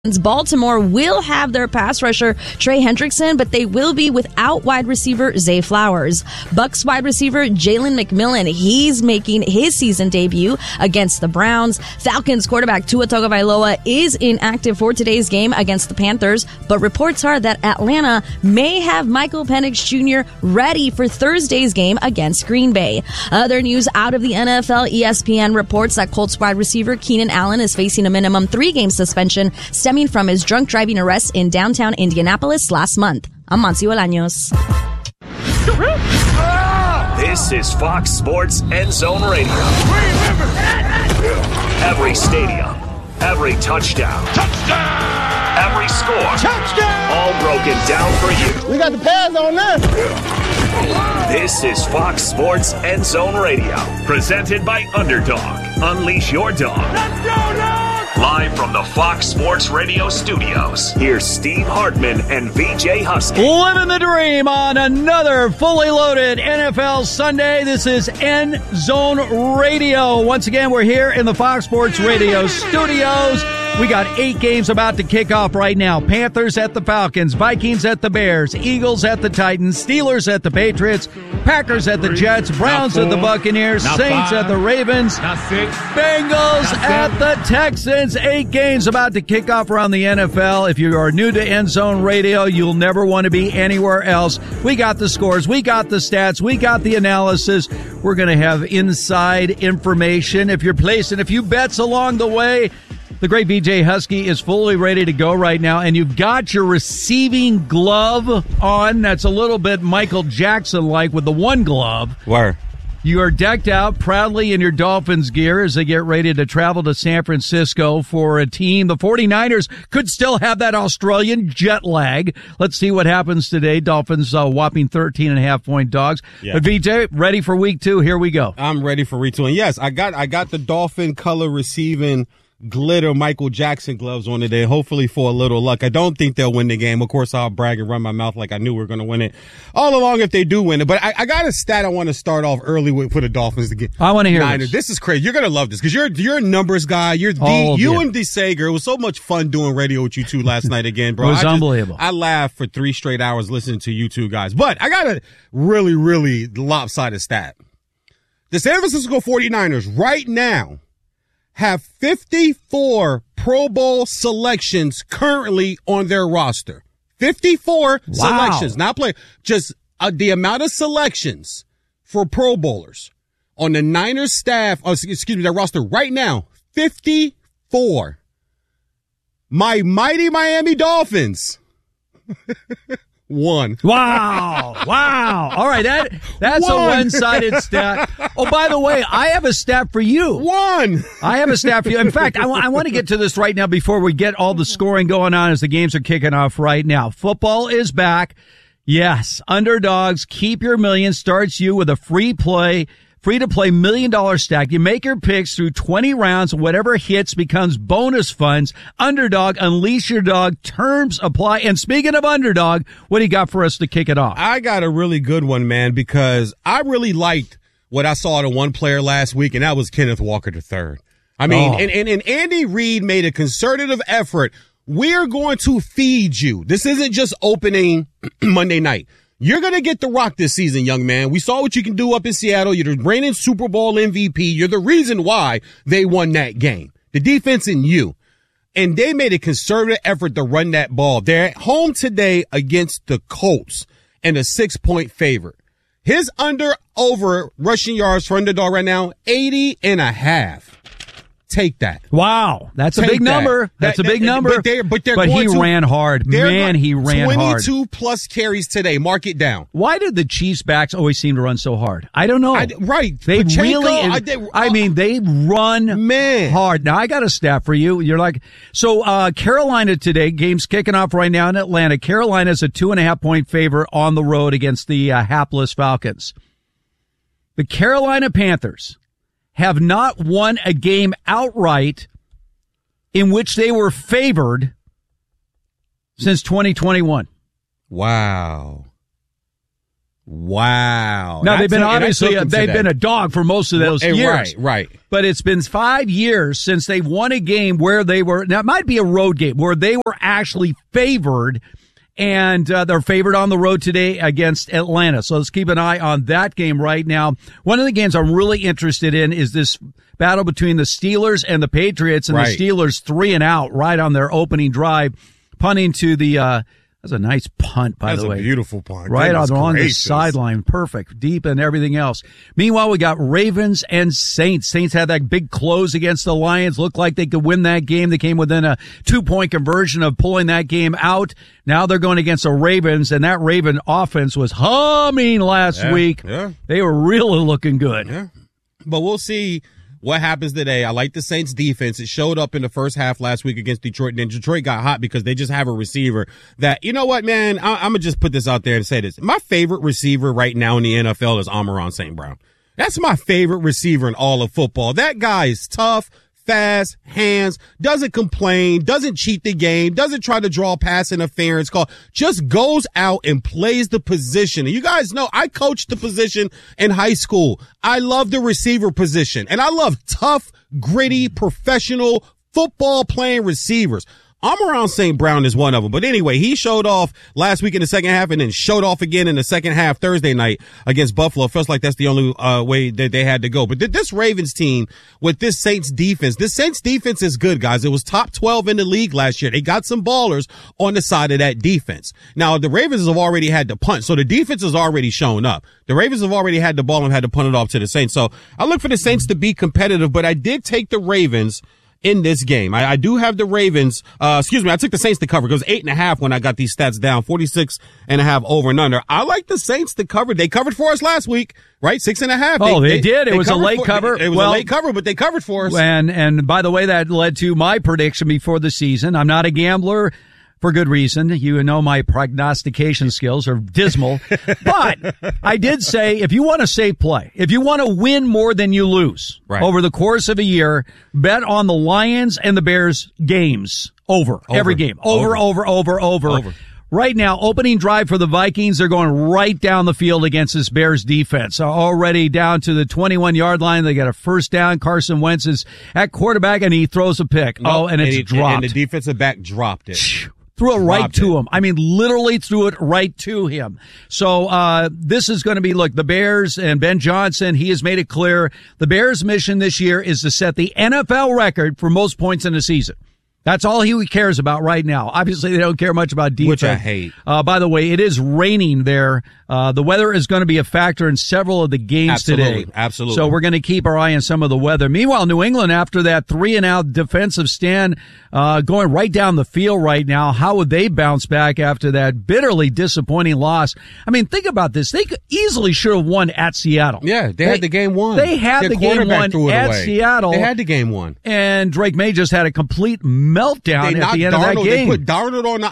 Baltimore will have their pass rusher Trey Hendrickson, but they will be without wide receiver Zay Flowers. Bucs wide receiver Jalen McMillan, he's making his season debut against the Browns. Falcons quarterback Tua Tagovailoa is inactive for today's game against the Panthers, but reports are that Atlanta may have Michael Penix Jr. ready for Thursday's game against Green Bay. Other news out of the NFL, ESPN reports that Colts wide receiver Keenan Allen is facing a minimum 3-game suspension stemming from his drunk driving arrest in downtown Indianapolis last month. I'm Monty Bolaños. This is Fox Sports End Zone Radio. Every stadium, every touchdown, every score, all broken down for you. We got the pads on this. This is Fox Sports End Zone Radio, presented by Underdog. Unleash your dog. Let's go, dog! Live from the Fox Sports Radio studios, here's Steve Hartman and VJ Husky. Living the dream on another fully loaded NFL Sunday. This is End Zone Radio. Once again, we're here in the Fox Sports Radio studios. We got 8 games about to kick off right now. Panthers at the Falcons, Vikings at the Bears, Eagles at the Titans, Steelers at the Patriots, Packers at the Jets, Browns at the Buccaneers, Saints at the Ravens, Bengals at the Texans. 8 games about to kick off around the NFL. If you are new to End Zone Radio, you'll never want to be anywhere else. We got the scores, we got the stats, we got the analysis. We're going to have inside information. If you're placing a few bets along the way, the great VJ Husky is fully ready to go right now, and you've got your receiving glove on. That's a little bit Michael Jackson-like with the one glove. Where? You are decked out proudly in your Dolphins gear as they get ready to travel to San Francisco for a team. The 49ers could still have that Australian jet lag. Let's see what happens today. Dolphins whopping 13.5-point dogs. Yeah. But VJ, ready for week 2? Here we go. I'm ready for week 2. And yes, I got the Dolphin color receiving glitter Michael Jackson gloves on today, hopefully for a little luck. I don't think they'll win the game. Of course, I'll brag and run my mouth like I knew we were going to win it all along if they do win it. But I got a stat I want to start off early with for the Dolphins to get. I want to hear this. This is crazy. You're going to love this because you're a numbers guy. You and DeSager. It was so much fun doing radio with you two last night again, bro. It was unbelievable. I laughed for 3 straight hours listening to you two guys. But I got a really, really lopsided stat. The San Francisco 49ers right now have 54 Pro Bowl selections currently on their roster. 54 selections, not play, just the amount of selections for Pro Bowlers on the Niners staff, their roster right now, 54. My mighty Miami Dolphins. 1. Wow. All right, that's a one-sided stat. Oh, by the way, I have a stat for you. 1. I have a stat for you. In fact, I want to get to this right now before we get all the scoring going on as the games are kicking off right now. Football is back. Yes, Underdogs, Keep Your Million starts you with a free to play $1 million stack. You make your picks through 20 rounds. Whatever hits becomes bonus funds. Underdog, unleash your dog. Terms apply. And speaking of Underdog, what do you got for us to kick it off? I got a really good one, man, because I really liked what I saw to one player last week, and that was Kenneth Walker III. I mean, and Andy Reid made a concerted effort. We're going to feed you. This isn't just opening Monday night. You're going to get the rock this season, young man. We saw what you can do up in Seattle. You're the reigning Super Bowl MVP. You're the reason why they won that game. The defense and you. And they made a concerted effort to run that ball. They're at home today against the Colts and a 6-point favorite. His over rushing yards for Underdog right now, 80.5. Take that. Wow. That's a big number. That's a big number. But he ran hard. Man, he ran hard. 22 plus carries today. Mark it down. Why did the Chiefs backs always seem to run so hard? I don't know. Right. They Pacheco, they run hard. Now, I got a stat for you. You're like, Carolina today, game's kicking off right now in Atlanta. Carolina's a 2.5-point favorite on the road against the hapless Falcons. The Carolina Panthers have not won a game outright in which they were favored since 2021. Wow. Wow. Now, they've been a dog for most of those years. Right. But it's been 5 years since they've won a game where they were, now it might be a road game, where they were actually favored, and they're favored on the road today against Atlanta. So let's keep an eye on that game right now. One of the games I'm really interested in is this battle between the Steelers and the Patriots, and the Steelers 3-and-out right on their opening drive, punting to the that's a nice punt, by the way. That's a beautiful punt. Right along the sideline. Perfect. Deep and everything else. Meanwhile, we got Ravens and Saints. Saints had that big close against the Lions. Looked like they could win that game. They came within a 2-point conversion of pulling that game out. Now they're going against the Ravens, and that Raven offense was humming last week. Yeah. They were really looking good. Yeah. But we'll see what happens today. I like the Saints defense. It showed up in the first half last week against Detroit, and then Detroit got hot because they just have a receiver that, you know what, man, I'm going to just put this out there and say this. My favorite receiver right now in the NFL is Amon-Ra St. Brown. That's my favorite receiver in all of football. That guy is tough, fast, hands, doesn't complain, doesn't cheat the game, doesn't try to draw pass interference call, just goes out and plays the position. And you guys know I coached the position in high school. I love the receiver position, and I love tough, gritty, professional football playing receivers. Amon-Ra St. Brown is one of them. But anyway, he showed off last week in the second half and then showed off again in the second half Thursday night against Buffalo. Feels like that's the only way that they had to go. But this Ravens team with this Saints defense is good, guys. It was top 12 in the league last year. They got some ballers on the side of that defense. Now, the Ravens have already had to punt, so the defense has already shown up. The Ravens have already had the ball and had to punt it off to the Saints. So I look for the Saints to be competitive, but I did take the Ravens in this game. I do have the Ravens, I took the Saints to cover. It was 8.5 when I got these stats down, 46.5 over and under. I like the Saints to cover. They covered for us last week, right? 6.5. Oh, they did. It was a late cover. It was a late cover, but they covered for us. And by the way, that led to my prediction before the season. I'm not a gambler. For good reason. You know my prognostication skills are dismal. But I did say, if you want a safe play, if you want to win more than you lose over the course of a year, bet on the Lions and the Bears games over. Every game. Over. Right now, opening drive for the Vikings, they're going right down the field against this Bears defense. Already down to the 21-yard line. They got a first down. Carson Wentz is at quarterback, and he throws a pick. And it's dropped. And the defensive back dropped it. Threw it right to him. I mean, literally threw it right to him. So, this is going to be, look, the Bears and Ben Johnson, he has made it clear the Bears' mission this year is to set the NFL record for most points in a season. That's all he cares about right now. Obviously, they don't care much about defense. Which I hate. By the way, it is raining there. The weather is going to be a factor in several of the games today. Absolutely. So we're going to keep our eye on some of the weather. Meanwhile, New England, after that 3-and-out defensive stand, going right down the field right now, how would they bounce back after that bitterly disappointing loss? I mean, think about this. They easily should have won at Seattle. Yeah, they had the game won. They had the game won at Seattle. They had the game won. And Drake May just had a complete meltdown at the end of that game. They put Darnold on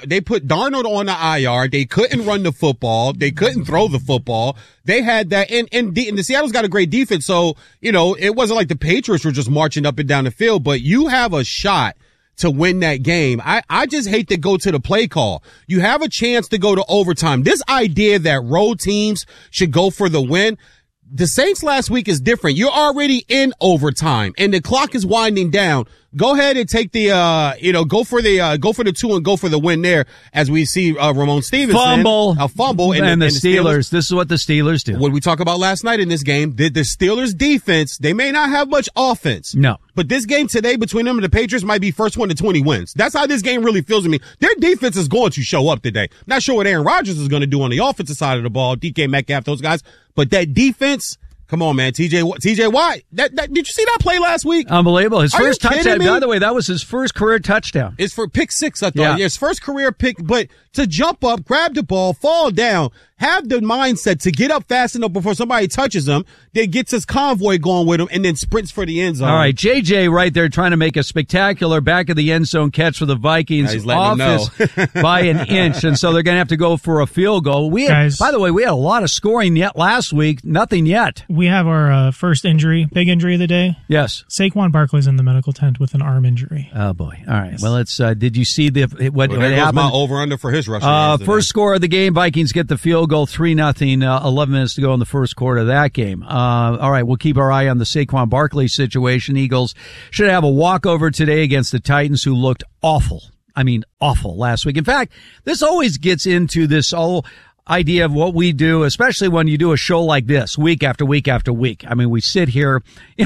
the IR. They couldn't run the football. They couldn't throw the football. They had that, and the Seattle's got a great defense. So, you know, it wasn't like the Patriots were just marching up and down the field, but you have a shot to win that game. I just hate to go to the play call. You have a chance to go to overtime. This idea that road teams should go for the win, the Saints last week is different. You're already in overtime and the clock is winding down. Go ahead and take the, go for the 2 and go for the win there, as we see Ramon Stevenson a fumble, and the Steelers. This is what the Steelers do. What we talked about last night in this game, the Steelers defense, they may not have much offense. No. But this game today between them and the Patriots might be first one to 20 wins. That's how this game really feels to me. Their defense is going to show up today. Not sure what Aaron Rodgers is going to do on the offensive side of the ball, DK Metcalf, those guys, but that defense. Come on, man. TJ Watt. Did you see that play last week? Unbelievable. His first touchdown. By the way, that was his first career touchdown. It's for pick 6, I thought. Yeah, his first career pick, but to jump up, grab the ball, fall down, have the mindset to get up fast enough before somebody touches him, then gets his convoy going with him, and then sprints for the end zone. All right, JJ right there trying to make a spectacular back of the end zone catch for the Vikings. He's letting them know. By an inch, and so they're going to have to go for a field goal. By the way, we had a lot of scoring yet last week. Nothing yet. we have our first big injury of the day. Yes. Saquon Barkley's in the medical tent with an arm injury. Oh, boy. All right. Well, it's did you see what happened? My over-under for his rushing. First score of the game, Vikings get the field goal, 3-0, 11 minutes to go in the first quarter of that game. All right, we'll keep our eye on the Saquon Barkley situation. Eagles should have a walkover today against the Titans, who looked awful. I mean, awful last week. In fact, this always gets into this whole idea of what we do, especially when you do a show like this week after week after week. I mean, we sit here,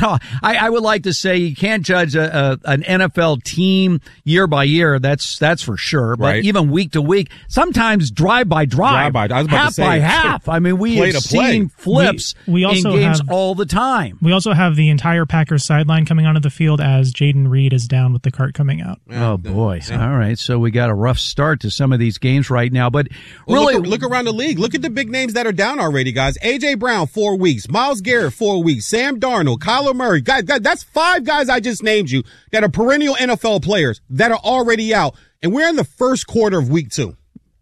I would like to say you can't judge an NFL team year by year. That's for sure. But right. Even week to week, sometimes drive by drive, half by half. I mean, we have seen flips we also in games have, all the time. We also have the entire Packers sideline coming onto the field as Jaden Reed is down with the cart coming out. Oh boy. All right. So we got a rough start to some of these games right now, but really look around the league. Look at the big names that are down already, guys. A.J. Brown, 4 weeks. Myles Garrett, 4 weeks. Sam Darnold, Kyler Murray. Guys, that's 5 guys I just named you that are perennial NFL players that are already out. And we're in the first quarter of week 2.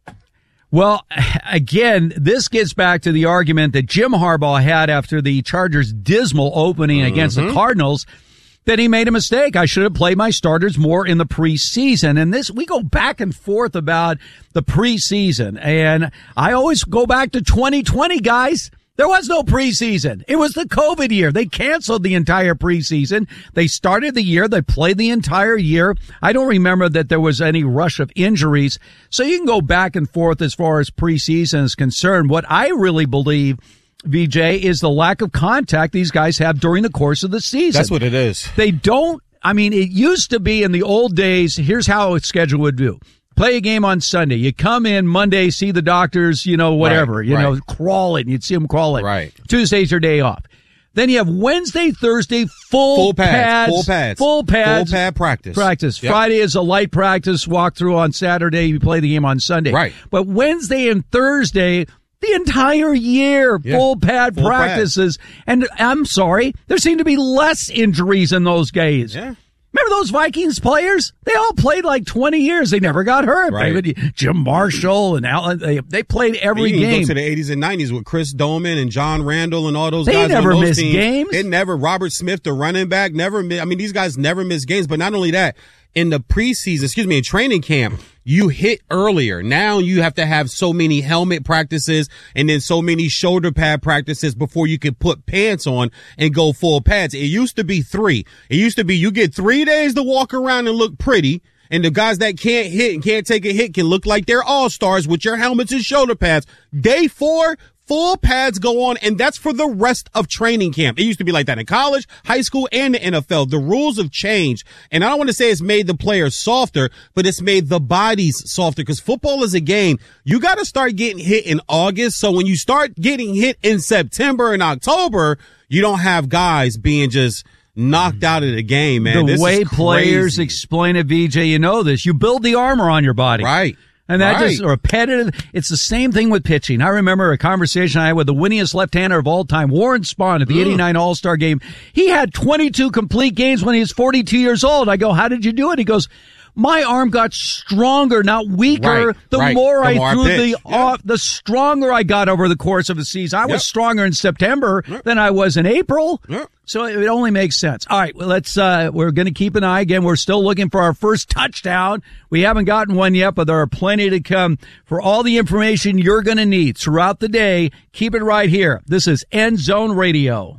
Well, again, this gets back to the argument that Jim Harbaugh had after the Chargers' dismal opening against the Cardinals, that he made a mistake. I should have played my starters more in the preseason. And we go back and forth about the preseason. And I always go back to 2020, guys. There was no preseason. It was the COVID year. They canceled the entire preseason. They started the year. They played the entire year. I don't remember that there was any rush of injuries. So you can go back and forth as far as preseason is concerned. What I really believe, VJ, is the lack of contact these guys have during the course of the season. That's what it is. They don't. I mean, it used to be in the old days, here's how a schedule would do. Play a game on Sunday. You come in Monday, see the doctors, whatever, crawl it. And you'd see them crawl it. Right. Tuesday's your day off. Then you have Wednesday, Thursday, full pads. Full pad practice. Yep. Friday is a light practice, walk through on Saturday. You play the game on Sunday. Right. But Wednesday and Thursday, the entire year, full pad practices. And I'm sorry, there seem to be less injuries in those games. Yeah. Remember those Vikings players? They all played like 20 years. They never got hurt. Right. Jim Marshall and Allen, they played every game. You can go to the 80s and 90s with Chris Doman and John Randall and all those guys. They never on those missed teams. games. They never. Robert Smith, the running back, these guys never miss games. But not only that, in the preseason, in training camp, you hit earlier. Now you have to have so many helmet practices and then so many shoulder pad practices before you can put pants on and go full pads. It used to be 3. It used to be you get 3 days to walk around and look pretty. And the guys that can't hit and can't take a hit can look like they're all-stars with your helmets and shoulder pads. Day 4, full pads go on, and that's for the rest of training camp. It used to be like that in college, high school, and the NFL. The rules have changed, and I don't want to say it's made the players softer, but it's made the bodies softer, because football is a game. You got to start getting hit in August, so when you start getting hit in September and October, you don't have guys being just knocked out of the game, man. The way players explain it, VJ, you know this. You build the armor on your body. Right. And that just repetitive. It's the same thing with pitching. I remember a conversation I had with the winningest left-hander of all time, Warren Spahn, at the 89 All-Star game. He had 22 complete games when he was 42 years old. I go, how did you do it? He goes, my arm got stronger, not weaker. The more I threw the stronger I got over the course of the season. I was stronger in September than I was in April. So it only makes sense. All right, well, we're going to keep an eye. Again, we're still looking for our first touchdown. We haven't gotten one yet, but there are plenty to come. For all the information you're going to need throughout the day, keep it right here. This is End Zone Radio.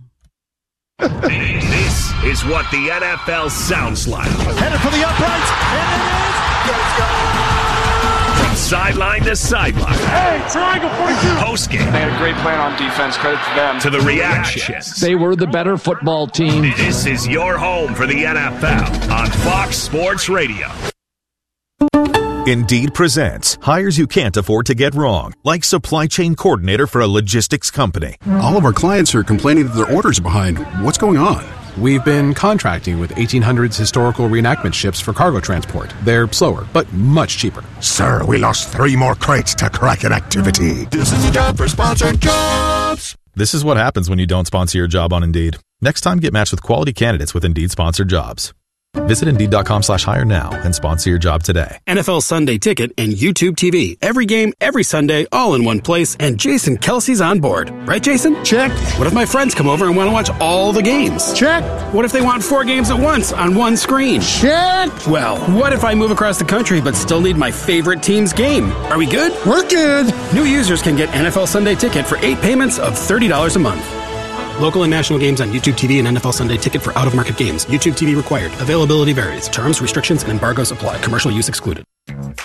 This is what the NFL sounds like. Headed for the uprights, and it is From sideline to sideline. Hey, triangle 42. Postgame. They had a great plan on defense. Credit to them. To the reactions. They were the better football team. This is your home for the NFL on Fox Sports Radio. Indeed presents hires you can't afford to get wrong, like supply chain coordinator for a logistics company. All of our clients are complaining that their orders are behind. What's going on? We've been contracting with 1800s historical reenactment ships for cargo transport. They're slower, but much cheaper. Sir, we lost 3 more crates to Kraken activity. This is a job for sponsored jobs. This is what happens when you don't sponsor your job on Indeed. Next time, get matched with quality candidates with Indeed sponsored jobs. Visit Indeed.com/hire now and sponsor your job today. NFL Sunday Ticket and YouTube TV. Every game, every Sunday, all in one place, and Jason Kelsey's on board. Right, Jason? Check. What if my friends come over and want to watch all the games? Check. What if they want 4 games at once on one screen? Check. Well, what if I move across the country but still need my favorite team's game? Are we good? We're good. New users can get NFL Sunday Ticket for 8 payments of $30 a month. Local and national games on YouTube TV and NFL Sunday Ticket for out-of-market games. YouTube TV required. Availability varies. Terms, restrictions, and embargoes apply. Commercial use excluded.